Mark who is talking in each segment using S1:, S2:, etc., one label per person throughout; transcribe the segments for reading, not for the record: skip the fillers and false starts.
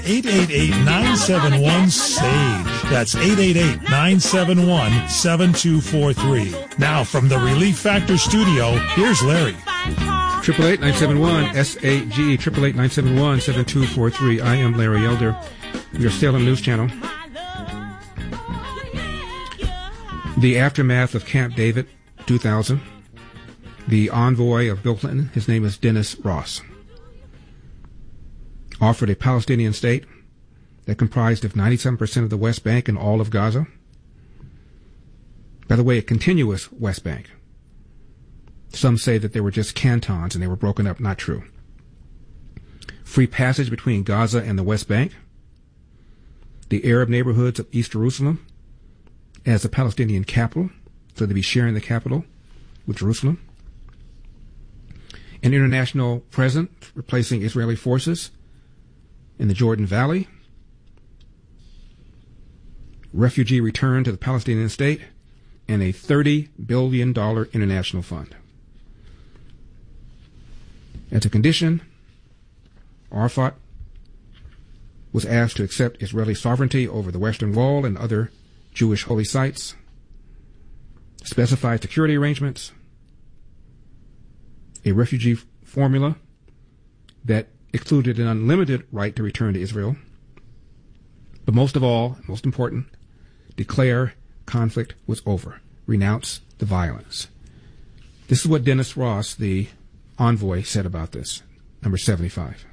S1: 888-971-SAGE. That's 888-971-7243. Now from the Relief Factor studio, here's Larry.
S2: 888-971-SAGE, 888-971-7243. I am Larry Elder, your Salem News Channel. The aftermath of Camp David, 2000. The envoy of Bill Clinton, his name is Dennis Ross, offered a Palestinian state that comprised of 97% of the West Bank and all of Gaza. By the way, a continuous West Bank. Some say that they were just cantons and they were broken up. Not true. Free passage between Gaza and the West Bank. The Arab neighborhoods of East Jerusalem as a Palestinian capital, so they'd be sharing the capital with Jerusalem. An international presence replacing Israeli forces in the Jordan Valley. Refugee return to the Palestinian state, and a $30 billion international fund. As a condition, Arafat was asked to accept Israeli sovereignty over the Western Wall and other Jewish holy sites, specified security arrangements, a refugee formula that included an unlimited right to return to Israel, but most of all, most important, declare conflict was over, renounce the violence. This is what Dennis Ross, the envoy, said about this, number 75.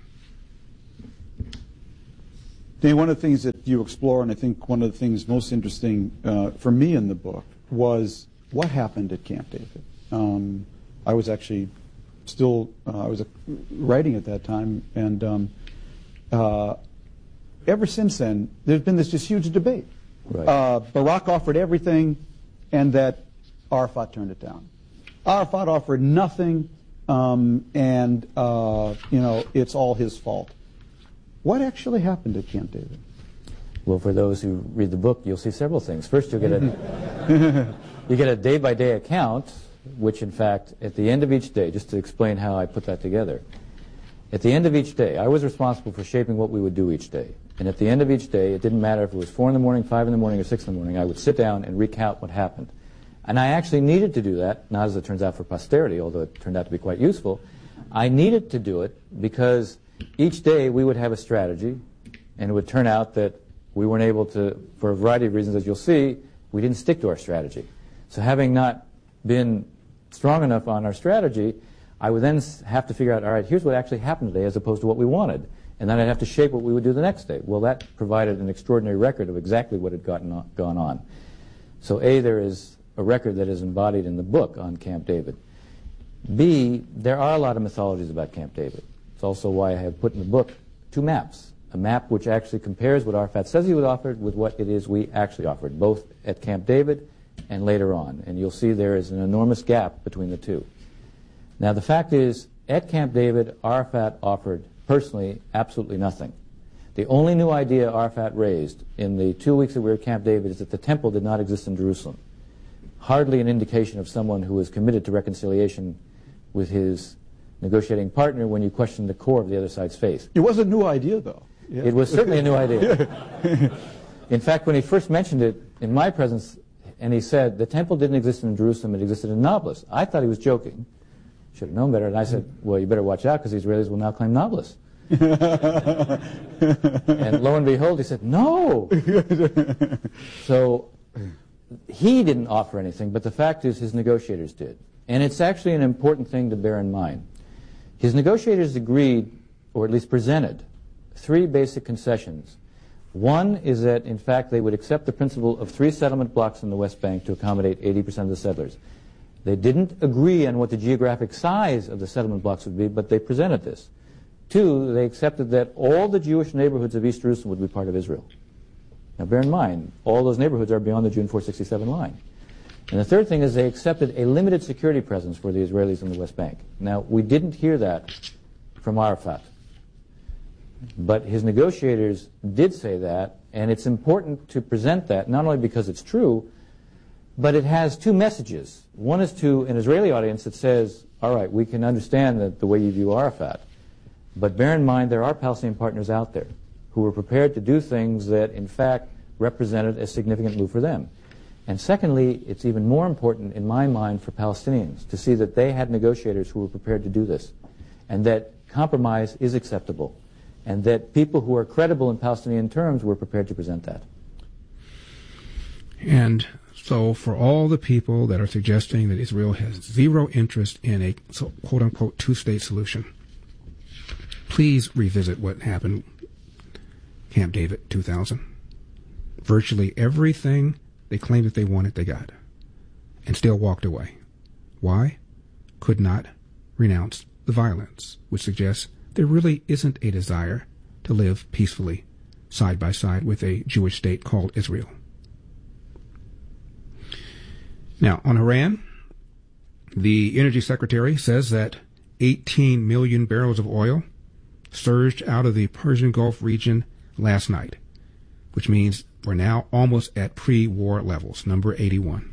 S3: Dave, one of the things that you explore, and I think one of the things most interesting for me in the book, was what happened at Camp David. I was actually still, I was writing at that time, and ever since then, there's been this just huge debate.
S4: Right.
S3: Barak offered everything, and that Arafat turned it down. Arafat offered nothing, and it's all his fault. What actually happened at Camp David?
S4: Well, for those who read the book, you'll see several things. First, you'll get a day-by-day account, which, in fact, at the end of each day, just to explain how I put that together, at the end of each day, I was responsible for shaping what we would do each day. And at the end of each day, it didn't matter if it was 4 in the morning, 5 in the morning, or 6 in the morning, I would sit down and recount what happened. And I actually needed to do that, not as it turns out for posterity, although it turned out to be quite useful. I needed to do it because each day we would have a strategy, and it would turn out that we weren't able to, for a variety of reasons, as you'll see, we didn't stick to our strategy. So having not been strong enough on our strategy, I would then have to figure out, all right, here's what actually happened today as opposed to what we wanted. And then I'd have to shape what we would do the next day. Well, that provided an extraordinary record of exactly what had gone on. So A, there is a record that is embodied in the book on Camp David. B, there are a lot of mythologies about Camp David. It's also why I have put in the book 2 maps. A map which actually compares what Arafat says he would offer with what it is we actually offered, both at Camp David and later on. And you'll see there is an enormous gap between the two. Now, the fact is, at Camp David, Arafat offered, personally, absolutely nothing. The only new idea Arafat raised in the 2 weeks that we were at Camp David is that the temple did not exist in Jerusalem. Hardly an indication of someone who was committed to reconciliation with his negotiating partner when you question the core of the other side's faith.
S3: It was a new idea, though.
S4: Yeah. It was certainly a new idea. In fact, when he first mentioned it in my presence, and he said, the temple didn't exist in Jerusalem, it existed in Nablus. I thought he was joking. Should have known better. And I said, well, you better watch out because the Israelis will now claim Nablus. And lo and behold, he said, no. So he didn't offer anything, but the fact is his negotiators did. And it's actually an important thing to bear in mind. His negotiators agreed, or at least presented, 3 basic concessions. One is that, in fact, they would accept the principle of 3 settlement blocks in the West Bank to accommodate 80% of the settlers. They didn't agree on what the geographic size of the settlement blocks would be, but they presented this. 2, they accepted that all the Jewish neighborhoods of East Jerusalem would be part of Israel. Now, bear in mind, all those neighborhoods are beyond the June 467 line. And the third thing is they accepted a limited security presence for the Israelis in the West Bank. Now, we didn't hear that from Arafat. But his negotiators did say that, and it's important to present that, not only because it's true, but it has 2 messages. One is to an Israeli audience that says, all right, we can understand that the way you view Arafat, but bear in mind there are Palestinian partners out there. who were prepared to do things that, in fact, represented a significant move for them. And secondly, it's even more important in my mind for Palestinians to see that they had negotiators who were prepared to do this, and that compromise is acceptable, and that people who are credible in Palestinian terms were prepared to present that.
S2: And so for all the people that are suggesting that Israel has zero interest in a quote-unquote two-state solution, please revisit what happened Camp David 2000. Virtually everything they claimed that they wanted, they got, and still walked away. Why? Could not renounce the violence, which suggests there really isn't a desire to live peacefully side by side with a Jewish state called Israel. Now, on Iran, the Energy Secretary says that 18 million barrels of oil surged out of the Persian Gulf region last night, which means we're now almost at pre-war levels, number 81.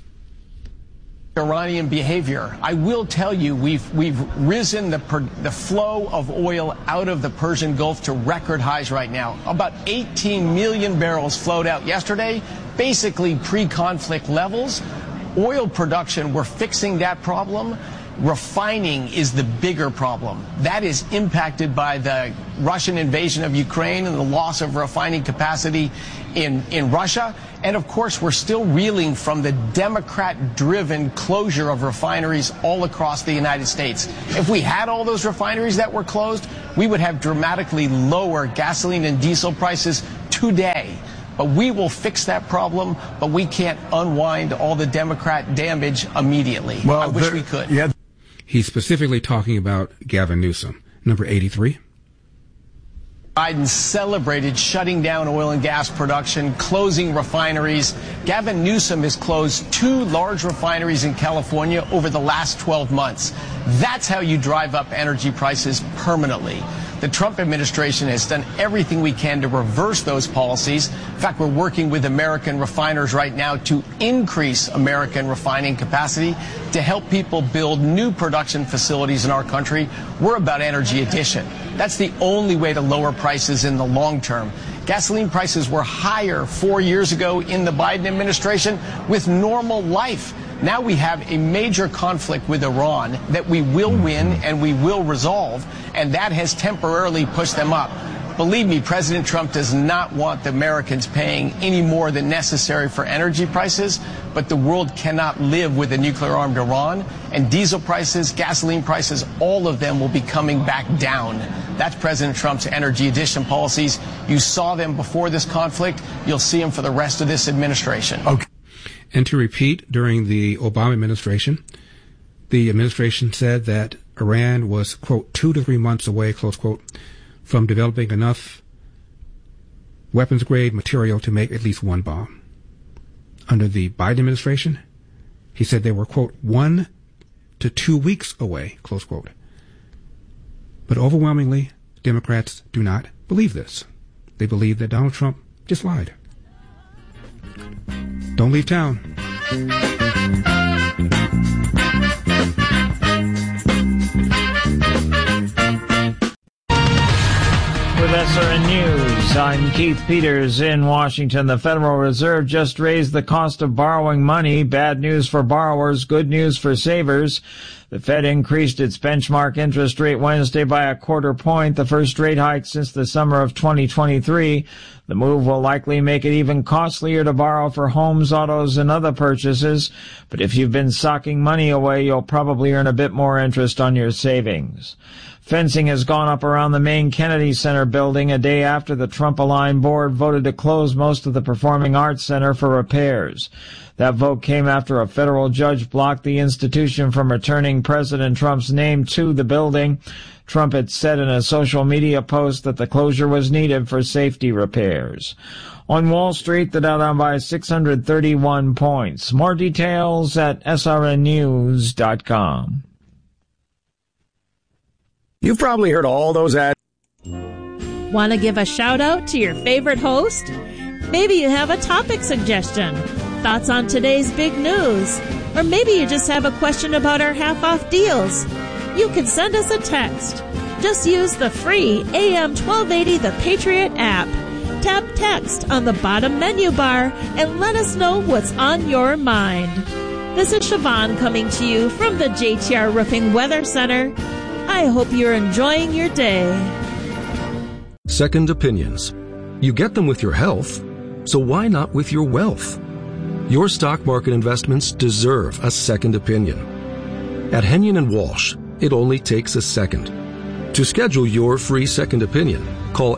S5: Iranian behavior. I will tell you, we've risen the flow of oil out of the Persian Gulf to record highs right now. About 18 million barrels flowed out yesterday, basically pre-conflict levels. Oil production, we're fixing that problem. Refining is the bigger problem. That is impacted by the Russian invasion of Ukraine and the loss of refining capacity in Russia. And of course, we're still reeling from the Democrat-driven closure of refineries all across the United States. If we had all those refineries that were closed, we would have dramatically lower gasoline and diesel prices today. But we will fix that problem, but we can't unwind all the Democrat damage immediately. Well, I wish we could.
S2: Yeah. He's specifically talking about Gavin Newsom, number 83.
S5: Biden celebrated shutting down oil and gas production, closing refineries. Gavin Newsom has closed 2 large refineries in California over the last 12 months. That's how you drive up energy prices permanently. The Trump administration has done everything we can to reverse those policies. In fact, we're working with American refiners right now to increase American refining capacity to help people build new production facilities in our country. We're about energy addition. That's the only way to lower prices in the long term. Gasoline prices were higher 4 years ago in the Biden administration with normal life. Now we have a major conflict with Iran that we will win and we will resolve, and that has temporarily pushed them up. Believe me, President Trump does not want the Americans paying any more than necessary for energy prices, but the world cannot live with a nuclear-armed Iran, and diesel prices, gasoline prices, all of them will be coming back down. That's President Trump's energy addition policies. You saw them before this conflict. You'll see them for the rest of this administration.
S2: Okay. And to repeat, during the Obama administration, the administration said that Iran was, quote, 2 to 3 months away, close quote, from developing enough weapons-grade material to make at least one bomb. Under the Biden administration, he said they were, quote, 1 to 2 weeks away, close quote. But overwhelmingly, Democrats do not believe this. They believe that Donald Trump just lied. Don't leave town.
S6: With SRN News, I'm Keith Peters in Washington. The Federal Reserve just raised the cost of borrowing money. Bad news for borrowers, good news for savers. The Fed increased its benchmark interest rate Wednesday by a 1/4 point, the first rate hike since the summer of 2023. The move will likely make it even costlier to borrow for homes, autos, and other purchases. But if you've been socking money away, you'll probably earn a bit more interest on your savings. Fencing has gone up around the main Kennedy Center building a day after the Trump-aligned board voted to close most of the Performing Arts Center for repairs. That vote came after a federal judge blocked the institution from returning President Trump's name to the building. Trump had said in a social media post that the closure was needed for safety repairs. On Wall Street, the Dow down by 631 points. More details at srnnews.com.
S7: You've probably heard all those ads.
S8: Want to give a shout out to your favorite host? Maybe you have a topic suggestion, thoughts on today's big news, or maybe you just have a question about our half-off deals. You can send us a text. Just use the free AM 1280 The Patriot app. Tap text on the bottom menu bar and let us know what's on your mind. This is Siobhan coming to you from the JTR Roofing Weather Center. I hope you're enjoying your day.
S9: Second opinions. You get them with your health, so why not with your wealth? Your stock market investments deserve a second opinion. At Henyon & Walsh, it only takes a second. To schedule your free second opinion, call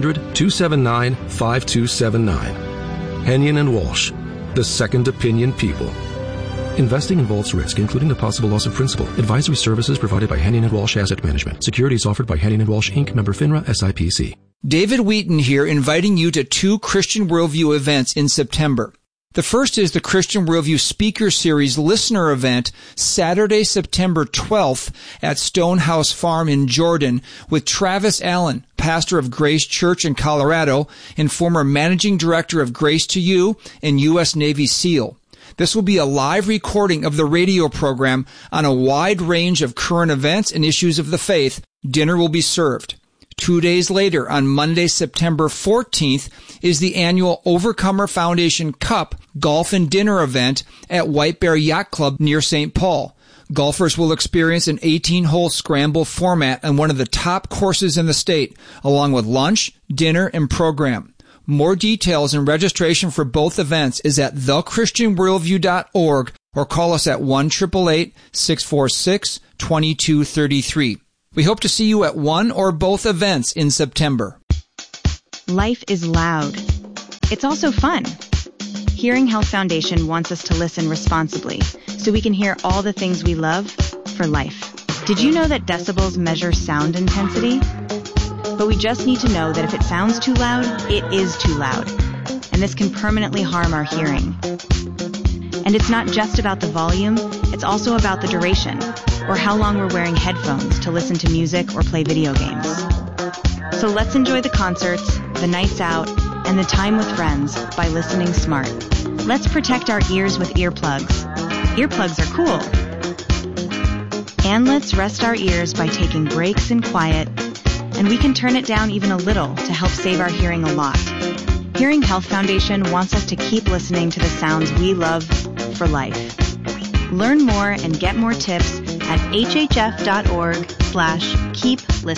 S9: 800-279-5279. Henyon & Walsh, the second opinion people. Investing involves risk, including the possible loss of principal. Advisory services provided by Henyon & Walsh Asset Management. Securities offered by Henyon & Walsh, Inc., member FINRA, SIPC.
S10: David Wheaton here, inviting you to 2 Christian Worldview events in September. The first is the Christian Worldview Speaker Series Listener Event, Saturday, September 12th at Stonehouse Farm in Jordan with Travis Allen, pastor of Grace Church in Colorado and former managing director of Grace to You and U.S. Navy SEAL. This will be a live recording of the radio program on a wide range of current events and issues of the faith. Dinner will be served. 2 days later, on Monday, September 14th, is the annual Overcomer Foundation Cup Golf and Dinner event at White Bear Yacht Club near St. Paul. Golfers will experience an 18-hole scramble format on one of the top courses in the state, along with lunch, dinner, and program. More details and registration for both events is at thechristianworldview.org or call us at 1-888-646-2233. We hope to see you at one or both events in September.
S11: Life is loud. It's also fun. Hearing Health Foundation wants us to listen responsibly so we can hear all the things we love for life. Did you know that decibels measure sound intensity? But we just need to know that if it sounds too loud, it is too loud. And this can permanently harm our hearing. And it's not just about the volume, it's also about the duration, or how long we're wearing headphones to listen to music or play video games. So let's enjoy the concerts, the nights out, and the time with friends by listening smart. Let's protect our ears with earplugs. Earplugs are cool. And let's rest our ears by taking breaks in quiet, and we can turn it down even a little to help save our hearing a lot. Hearing Health Foundation wants us to keep listening to the sounds we love for life. Learn more and get more tips at hhf.org/keep-listening.